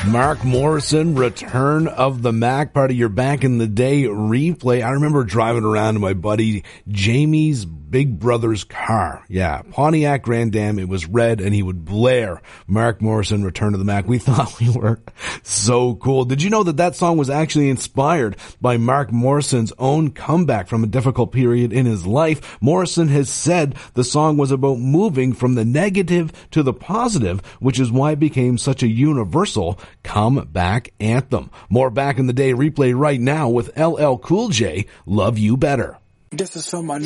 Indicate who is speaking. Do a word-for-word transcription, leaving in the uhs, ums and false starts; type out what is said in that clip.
Speaker 1: Mark Morrison, Return of the Mac, part of your back in the day replay. I remember driving around in my buddy Jamie's big brother's car. Yeah, Pontiac Grand Am. It was red, and he would blare Mark Morrison, Return of the Mac. We thought we were so cool. Did you know that that song was actually inspired by Mark Morrison's own comeback from a difficult period in his life? Morrison has said the song was about moving from the negative to the positive, which is why it became such a universal comeback anthem. More Back in the Day replay right now with L L Cool J, Love You Better.
Speaker 2: This is for my